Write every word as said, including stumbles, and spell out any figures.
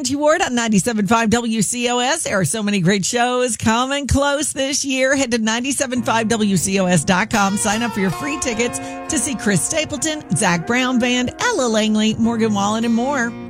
Angie Ward on ninety-seven point five W C O S. There are so many great shows coming close this year. Head to nine seven five W C O S dot com. Sign up for your free tickets to see Chris Stapleton, Zach Brown Band, Ella Langley, Morgan Wallen, and more.